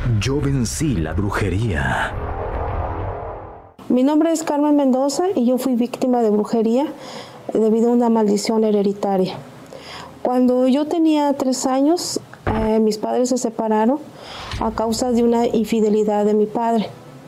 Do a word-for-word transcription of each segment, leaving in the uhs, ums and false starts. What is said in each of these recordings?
Yo vencí la brujería. Mi nombre es Carmen Mendoza y yo fui víctima de brujería debido a una maldición hereditaria. Cuando yo tenía tres años, eh, mis padres se separaron a causa de una infidelidad de mi padre.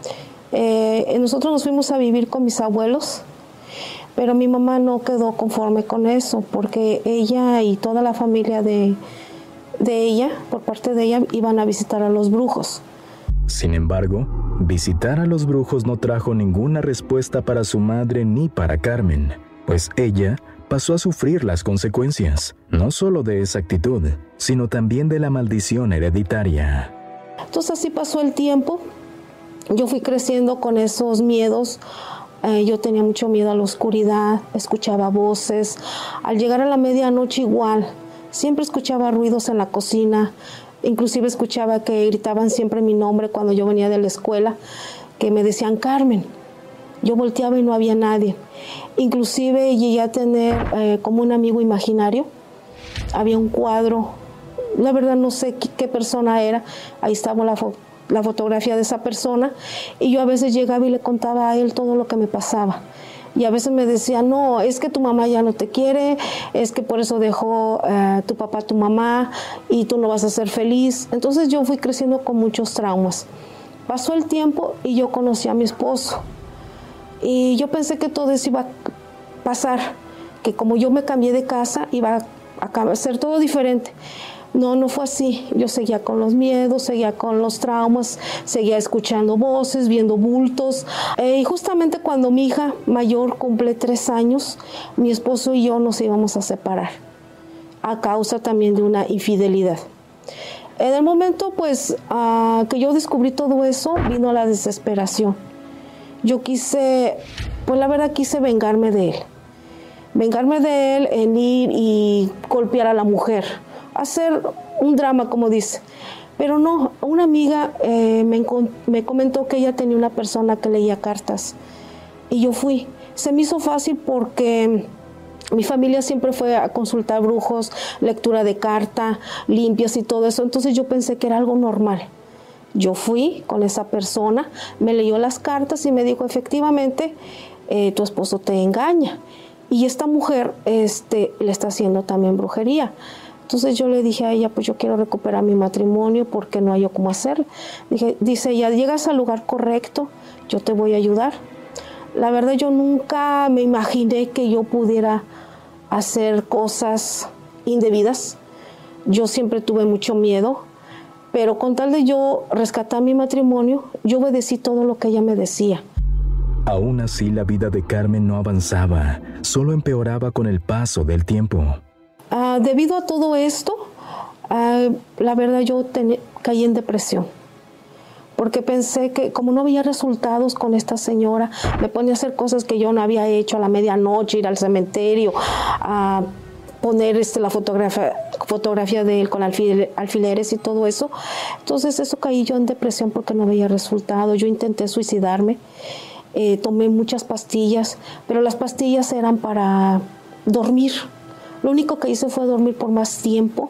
Eh, nosotros nos fuimos a vivir con mis abuelos, pero mi mamá no quedó conforme con eso porque ella y toda la familia de, de ella, por parte de ella, iban a visitar a los brujos. Sin embargo, visitar a los brujos no trajo ninguna respuesta para su madre ni para Carmen, pues ella pasó a sufrir las consecuencias, no solo de esa actitud, sino también de la maldición hereditaria. Entonces así pasó el tiempo, yo fui creciendo con esos miedos, eh, yo tenía mucho miedo a la oscuridad, escuchaba voces, al llegar a la medianoche igual, siempre escuchaba ruidos en la cocina, inclusive escuchaba que gritaban siempre mi nombre cuando yo venía de la escuela, que me decían Carmen. Yo volteaba y no había nadie. Inclusive llegué a tener eh, como un amigo imaginario. Había un cuadro, la verdad no sé qué, qué persona era, ahí estaba la, fo la fotografía de esa persona, y yo a veces llegaba y le contaba a él todo lo que me pasaba. Y a veces me decía, no, es que tu mamá ya no te quiere, es que por eso dejó eh, tu papá a tu mamá y tú no vas a ser feliz. Entonces yo fui creciendo con muchos traumas. Pasó el tiempo y yo conocí a mi esposo. Y yo pensé que todo eso iba a pasar, que como yo me cambié de casa, iba a ser todo diferente. No, no fue así. Yo seguía con los miedos, seguía con los traumas, seguía escuchando voces, viendo bultos. Eh, y justamente cuando mi hija mayor cumple tres años, mi esposo y yo nos íbamos a separar, a causa también de una infidelidad. En el momento, pues, uh, que yo descubrí todo eso, vino la desesperación. Yo quise, pues la verdad quise vengarme de él. Vengarme de él en ir y golpear a la mujer. Hacer un drama, como dice. Pero no, una amiga eh, me, me comentó que ella tenía una persona que leía cartas. Y yo fui. Se me hizo fácil porque mi familia siempre fue a consultar brujos, lectura de carta, limpias y todo eso. Entonces yo pensé que era algo normal. Yo fui con esa persona, me leyó las cartas y me dijo, efectivamente, eh, tu esposo te engaña. Y esta mujer este, le está haciendo también brujería. Entonces yo le dije a ella, pues yo quiero recuperar mi matrimonio porque no hay yo cómo hacer. Dije, dice ella, llegas al lugar correcto, yo te voy a ayudar. La verdad yo nunca me imaginé que yo pudiera hacer cosas indebidas. Yo siempre tuve mucho miedo. Pero con tal de yo rescatar mi matrimonio, yo obedecí todo lo que ella me decía. Aún así, la vida de Carmen no avanzaba, solo empeoraba con el paso del tiempo. Uh, debido a todo esto, uh, la verdad yo caí en depresión. Porque pensé que como no había resultados con esta señora, me ponía a hacer cosas que yo no había hecho a la medianoche, ir al cementerio, a... Uh, poner este, la fotografía, fotografía de él con alfil, alfileres y todo eso. Entonces eso caí yo en depresión porque no veía resultado. Yo intenté suicidarme, eh, tomé muchas pastillas, pero las pastillas eran para dormir. Lo único que hice fue dormir por más tiempo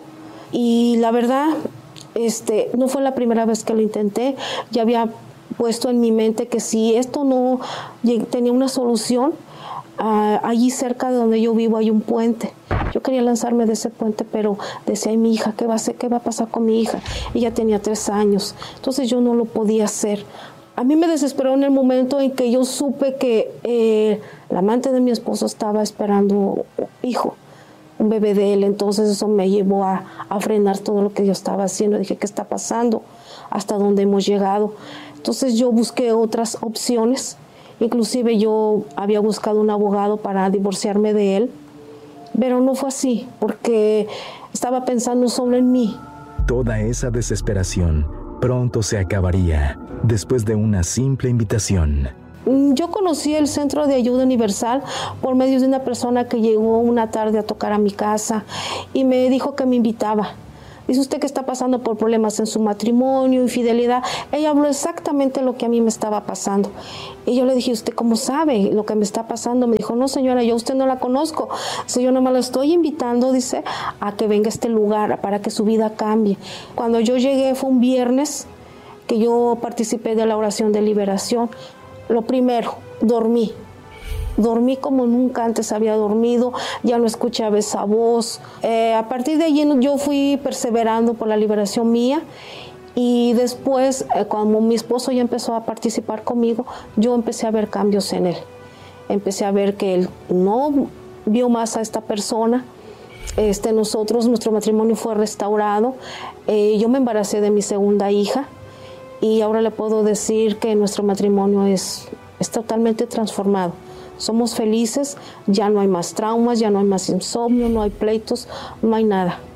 y la verdad este, no fue la primera vez que lo intenté. Ya había puesto en mi mente que si esto no tenía una solución, Uh, allí cerca de donde yo vivo hay un puente. Yo quería lanzarme de ese puente, pero decía, ay, mi hija, ¿qué va a hacer? ¿Qué va a pasar con mi hija? Ella tenía tres años, entonces yo no lo podía hacer. A mí me desesperó en el momento en que yo supe que eh, la amante de mi esposo estaba esperando un hijo, un bebé de él. Entonces eso me llevó a, a frenar todo lo que yo estaba haciendo. Dije, ¿qué está pasando? ¿Hasta dónde hemos llegado? Entonces yo busqué otras opciones. Inclusive yo había buscado un abogado para divorciarme de él, pero no fue así, porque estaba pensando solo en mí. Toda esa desesperación pronto se acabaría después de una simple invitación. Yo conocí el Centro de Ayuda Universal por medio de una persona que llegó una tarde a tocar a mi casa y me dijo que me invitaba. Dice, usted que está pasando por problemas en su matrimonio, infidelidad. Ella habló exactamente lo que a mí me estaba pasando. Y yo le dije, ¿usted cómo sabe lo que me está pasando? Me dijo, no señora, yo a usted no la conozco. Dice, yo nomás la estoy invitando, dice, a que venga a este lugar para que su vida cambie. Cuando yo llegué fue un viernes, que yo participé de la oración de liberación, lo primero, dormí. Dormí como nunca antes había dormido, ya no escuchaba esa voz. Eh, a partir de allí yo fui perseverando por la liberación mía y después, eh, cuando mi esposo ya empezó a participar conmigo, yo empecé a ver cambios en él. Empecé a ver que él no vio más a esta persona. Este, nosotros, nuestro matrimonio fue restaurado. Eh, yo me embaracé de mi segunda hija y ahora le puedo decir que nuestro matrimonio es, es totalmente transformado. Somos felices, ya no hay más traumas, ya no hay más insomnio, no hay pleitos, no hay nada.